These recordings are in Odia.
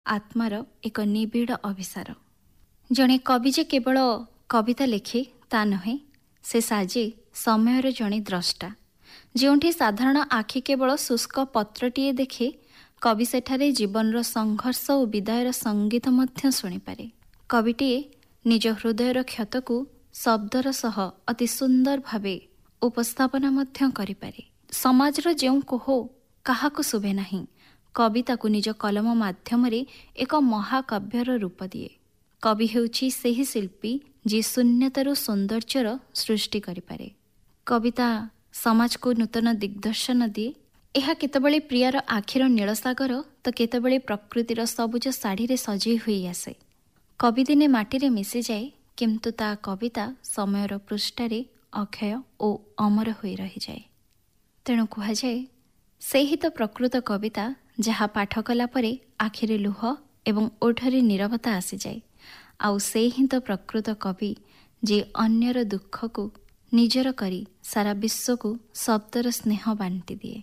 ଆତ୍ମାର ଏକ ନିବିଡ଼ ଅଭିସାର। ଜଣେ କବି ଯେ କେବଳ କବିତା ଲେଖେ ତା ନୁହେଁ, ସେ ସାଜେ ସମୟର ଜଣେ ଦ୍ରଷ୍ଟା। ଯେଉଁଠି ସାଧାରଣ ଆଖି କେବଳ ଶୁଷ୍କ ପତ୍ରଟିଏ ଦେଖେ, କବି ସେଠାରେ ଜୀବନର ସଂଘର୍ଷ ଓ ବିଦାୟର ସଙ୍ଗୀତ ମଧ୍ୟ ଶୁଣିପାରେ। କବିଟିଏ ନିଜ ହୃଦୟର କ୍ଷତକୁ ଶବ୍ଦର ସହ ଅତି ସୁନ୍ଦର ଭାବେ ଉପସ୍ଥାପନା ମଧ୍ୟ କରିପାରେ। ସମାଜର ଯେଉଁ କୋହ କାହାକୁ ଶୁଭେ ନାହିଁ, କବି ତାକୁ ନିଜ କଲମ ମାଧ୍ୟମରେ ଏକ ମହାକାବ୍ୟର ରୂପ ଦିଏ। କବି ହେଉଛି ସେହି ଶିଳ୍ପୀ ଯିଏ ଶୂନ୍ୟତାରୁ ସୌନ୍ଦର୍ଯ୍ୟର ସୃଷ୍ଟି କରିପାରେ। କବିତା ସମାଜକୁ ନୂତନ ଦିଗ୍ଦର୍ଶନ ଦିଏ। ଏହା କେତେବେଳେ ପ୍ରିୟାର ଆଖିର ନୀଳସାଗର ତ କେତେବେଳେ ପ୍ରକୃତିର ସବୁଜ ଶାଢ଼ୀରେ ସଜେଇ ହୋଇ ଆସେ। କବି ଦିନେ ମାଟିରେ ମିଶିଯାଏ, କିନ୍ତୁ ତା କବିତା ସମୟର ପୃଷ୍ଠାରେ ଅକ୍ଷୟ ଓ ଅମର ହୋଇ ରହିଯାଏ। ତେଣୁ କୁହାଯାଏ, ସେହି ତ ପ୍ରକୃତ କବିତା ଯାହା ପାଠ କଲା ପରେ ଆଖିରେ ଲୁହ ଏବଂ ଓଠରେ ନୀରବତା ଆସିଯାଏ। ଆଉ ସେ ହିଁ ତ ପ୍ରକୃତ କବି ଯିଏ ଅନ୍ୟର ଦୁଃଖକୁ ନିଜର କରି ସାରା ବିଶ୍ୱକୁ ଶବ୍ଦର ସ୍ନେହ ବାଣ୍ଟି ଦିଏ।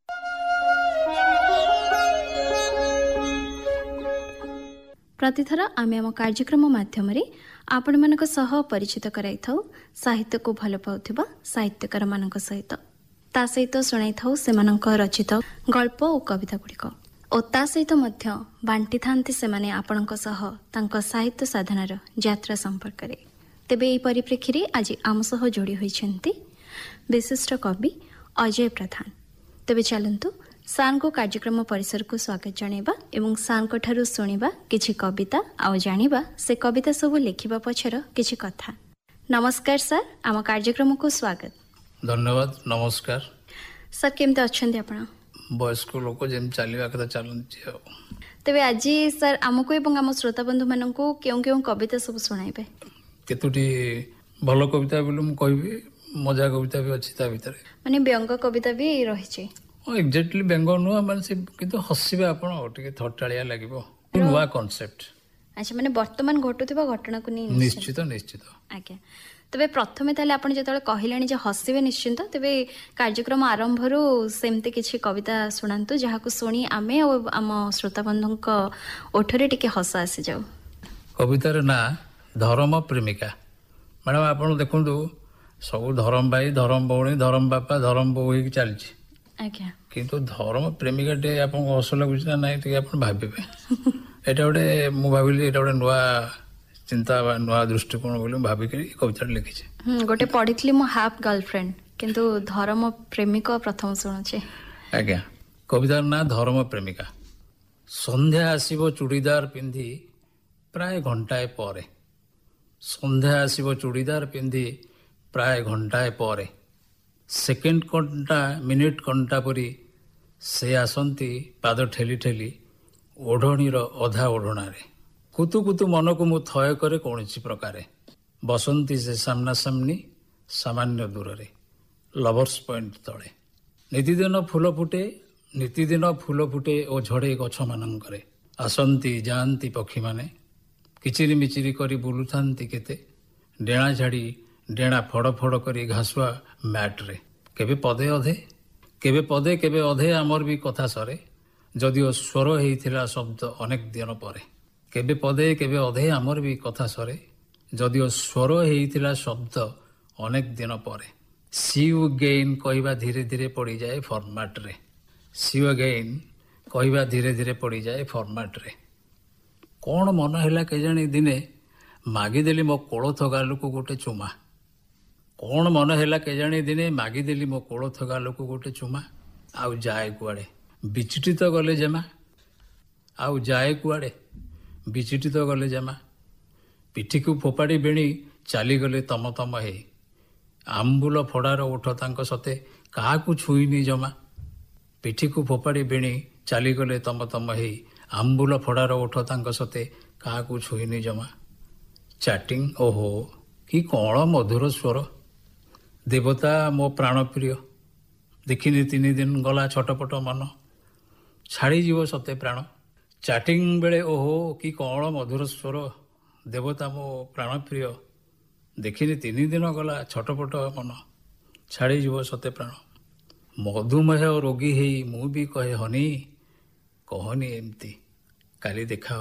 ପ୍ରତିଥର ଆମେ ଆମ କାର୍ଯ୍ୟକ୍ରମ ମାଧ୍ୟମରେ ଆପଣମାନଙ୍କ ସହ ପରିଚିତ କରାଇଥାଉ ସାହିତ୍ୟକୁ ଭଲ ପାଉଥିବା ସାହିତ୍ୟକାରମାନଙ୍କ ସହିତ। ତା ସହିତ ଶୁଣାଇଥାଉ ସେମାନଙ୍କ ରଚିତ ଗଳ୍ପ ଓ କବିତା ଗୁଡ଼ିକ, ଓ ତା ସହିତ ମଧ୍ୟ ବାଣ୍ଟିଥାନ୍ତି ସେମାନେ ଆପଣଙ୍କ ସହ ତାଙ୍କ ସାହିତ୍ୟ ସାଧନାର ଯାତ୍ରା ସମ୍ପର୍କରେ। ତେବେ ଏହି ପରିପ୍ରେକ୍ଷୀରେ ଆଜି ଆମ ସହ ଯୋଡ଼ି ହୋଇଛନ୍ତି ବିଶିଷ୍ଟ କବି ଅଜୟ ପ୍ରଧାନ। ତେବେ ଚାଲନ୍ତୁ ସାର୍ଙ୍କୁ କାର୍ଯ୍ୟକ୍ରମ ପରିସରକୁ ସ୍ୱାଗତ ଜଣାଇବା ଏବଂ ସାର୍ଙ୍କଠାରୁ ଶୁଣିବା କିଛି କବିତା ଆଉ ଜାଣିବା ସେ କବିତା ସବୁ ଲେଖିବା ପଛର କିଛି କଥା। ନମସ୍କାର ସାର୍, ଆମ କାର୍ଯ୍ୟକ୍ରମକୁ ସ୍ୱାଗତ। ଧନ୍ୟବାଦ। ନମସ୍କାର ସାର୍, କେମିତି ଅଛନ୍ତି ଆପଣ? ବୟସ୍କ ଲୋକ ଯେମିତି ଚାଲିବା କଥା ଚାଲୁଛି ଆଉ। ତେବେ ଆଜି ସାର୍ ଆମକୁ ଏବଂ ଆମ ଶ୍ରୋତାବନ୍ଧୁମାନଙ୍କୁ କେଉଁ କେଉଁ କବିତା ସବୁ ଶୁଣାଇବେ? କେତୋଟି ଭଲ କବିତା ବୋଲି ମୁଁ କହିବି, ମଜା କବିତା ବି ଅଛି ତା ଭିତରେ। ମାନେ ବ୍ୟଙ୍ଗ କବିତା ବି ରହିଛି? ଏକ୍ଜାକ୍ଟଲି ବ୍ୟଙ୍ଗ ନୁହଁ, ମାନେ ସେ କିନ୍ତୁ ହସିବେ ଆପଣ, ଟିକେ ଥଟ୍ଟାଳିଆ ଲାଗିବ, ନୂଆ କନସେପ୍ଟ। ଆଚ୍ଛା, ମାନେ ବର୍ତ୍ତମାନ ଘଟୁଥିବା ଘଟଣାକୁ ନେଇ? ନିଶ୍ଚିତ ନିଶ୍ଚିତ। ଆଜ୍ଞା। ତେବେ ପ୍ରଥମେ ତାହେଲେ ଆପଣ ଯେତେବେଳେ କହିଲେଣି ଯେ ହସିବେ ନିଶ୍ଚିନ୍ତ, ତେବେ କାର୍ଯ୍ୟକ୍ରମ ଆରମ୍ଭରୁ ସେମିତି କିଛି କବିତା ଶୁଣାନ୍ତୁ ଯାହାକୁ ଶୁଣି ଆମେ ଆଉ ଆମ ଶ୍ରୋତାବନ୍ଧୁଙ୍କ ଓଠରେ ଟିକେ ହସ ଆସିଯାଉ। କବିତାର ନାଁ ଧରମ ପ୍ରେମିକା। ମ୍ୟାଡ଼ାମ ଆପଣ ଦେଖନ୍ତୁ, ସବୁ ଧରମ ଭାଇ, ଧରମ ଭଉଣୀ, ଧରମ ବାପା, ଧରମ ବୋଉ ହେଇକି ଚାଲିଛି। ଆଜ୍ଞା। କିନ୍ତୁ ଧରମ ପ୍ରେମିକା ଟେ ଆପଣଙ୍କୁ ହସ ଲାଗୁଛି ନା ନାଇଁ, ଟିକେ ଆପଣ ଭାବିବେ। ଏଇଟା ଗୋଟେ, ମୁଁ ଭାବିଲି ଏଇଟା ଗୋଟେ ନୂଆ ଚିନ୍ତା ବା ନୂଆ ଦୃଷ୍ଟିକୋଣ ବୋଲି ମୁଁ ଭାବିକିରି କବିତାଟା ଲେଖିଛି। ଗୋଟେ ପଢିଥିଲି ମୁଁ ହାଫ୍ ଗର୍ଲଫ୍ରେଣ୍ଡ, କିନ୍ତୁ ଧରମ ପ୍ରେମିକ ପ୍ରଥମ ଶୁଣୁଛି। ଆଜ୍ଞା। କବିତାର ନାଁ ଧରମ ପ୍ରେମିକା। ସନ୍ଧ୍ୟା ଆସିବ ଚୁଡ଼ିଦାର ପିନ୍ଧି ପ୍ରାୟ ଘଣ୍ଟାଏ ପରେ। ସନ୍ଧ୍ୟା ଆସିବ ଚୁଡ଼ିଦାର ପିନ୍ଧି ପ୍ରାୟ ଘଣ୍ଟାଏ ପରେ। ସେକେଣ୍ଡ କଣ୍ଟା ମିନିଟ୍ କଣ୍ଟା ପରି ସେ ଆସନ୍ତି ପାଦ ଠେଲି ଠେଲି ଓଢ଼ଣୀର ଅଧା ଓଢ଼ଣାରେ। କୁତୁ କୁତୁ ମନକୁ ମୁଁ ଥୟ କରେ କୌଣସି ପ୍ରକାରେ। ବସନ୍ତି ସେ ସାମ୍ନାସାମ୍ନି ସାମାନ୍ୟ ଦୂରରେ, ଲଭର୍ସ ପଏଣ୍ଟ ତଳେ। ନିତିଦିନ ଫୁଲ ଫୁଟେ, ନିତିଦିନ ଫୁଲ ଫୁଟେ ଓ ଝଡ଼େ ଗଛମାନଙ୍କରେ। ଆସନ୍ତି ଯାଆନ୍ତି ପକ୍ଷୀମାନେ, କିଚିରି ମିଚିରି କରି ବୁଲୁଥାନ୍ତି କେତେ। ଡେଣା ଝାଡ଼ି ଡେଣା ଫଡ଼ ଫଡ଼ କରି ଘାସୁଆ ମ୍ୟାଟ୍ରେ। କେବେ ପଦେ ଅଧେ, କେବେ ପଦେ କେବେ ଅଧେ ଆମର ବି କଥା ସରେ, ଯଦିଓ ସ୍ୱର ହେଇଥିଲା ଶବ୍ଦ ଅନେକ ଦିନ ପରେ। କେବେ ପଦେ କେବେ ଅଧେ ଆମର ବି କଥା ସରେ, ଯଦିଓ ସ୍ୱର ହେଇଥିଲା ଶବ୍ଦ ଅନେକ ଦିନ ପରେ। ସି ୟୁ ଗେନ୍ କହିବା ଧୀରେ ଧୀରେ ପଡ଼ିଯାଏ ଫର୍ମାଟ୍ରେ। ସି ୟୁ ଗେନ୍ କହିବା ଧୀରେ ଧୀରେ ପଡ଼ିଯାଏ ଫର୍ମାଟ୍ରେ। କ'ଣ ମନ ହେଲା କେଜାଣି ଦିନେ ମାଗିଦେଲି ମୋ କୋଳଥ ଗାଲକୁ ଗୋଟେ ଚୁମା। କ'ଣ ମନ ହେଲା କେଜାଣି ଦିନେ ମାଗିଦେଲି ମୋ କୋଳଥ ଗାଲକୁ ଗୋଟେ ଚୁମା। ଆଉ ଯାଏ କୁଆଡ଼େ ବିଚିଟି ତ ଗଲେ ଜେମା। ଆଉ ଯାଏ କୁଆଡ଼େ ବିଚିଟି ତ ଗଲେ ଜେମା। ପିଠିକୁ ଫୋପାଡ଼ି ବେଣି ଚାଲିଗଲେ ତମ ତମ ହେଇ। ଆମ୍ବୁଲ ଫଡ଼ାର ଓଠ ତାଙ୍କ ସତେ କାହାକୁ ଛୁଇଁନି ଜମା। ପିଠିକୁ ଫୋପାଡ଼ି ବେଣି ଚାଲିଗଲେ ତମ ତମ ହେଇ। ଆମ୍ବୁଲ ଫଡ଼ାର ଓଠ ତାଙ୍କ ସତେ କାହାକୁ ଛୁଇଁନି ଜମା। ଚାଟିଂ, ଓହୋ କି କ'ଣ ମଧୁର ସ୍ୱର। ଦେବତା ମୋ ପ୍ରାଣ ପ୍ରିୟ, ଦେଖିନି 3 ଦିନ ଗଲା ଛଟପଟ ମନ। ଛାଡ଼ିଯିବ ସତେ ପ୍ରାଣ। ଚାଟିଂ ବେଳେ ଓହୋ କି କ'ଣ ମଧୁର ସ୍ୱର। ଦେବତା ମୋ ପ୍ରାଣ ପ୍ରିୟ, ଦେଖିନି 3 ଦିନ ଗଲା ଛଟପଟ ମନ। ଛାଡ଼ିଯିବ ସତେ ପ୍ରାଣ। ମଧୁମେହ ରୋଗୀ ହେଇ ମୁଁ ବି କହେ ହନି, କହନି ଏମିତି, କାଲି ଦେଖା